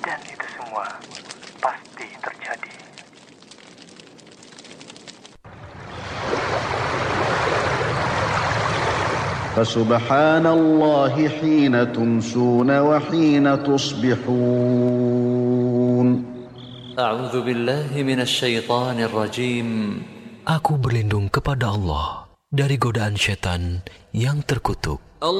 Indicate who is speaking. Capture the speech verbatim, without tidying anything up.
Speaker 1: Dan itu semua pasti terjadi.
Speaker 2: Fasubhanallahi hina tumsuna wa hina tusbihun.
Speaker 3: A'udzu billahi minasy syaithanir rajim.
Speaker 4: Aku berlindung kepada Allah dari godaan syaitan yang terkutuk.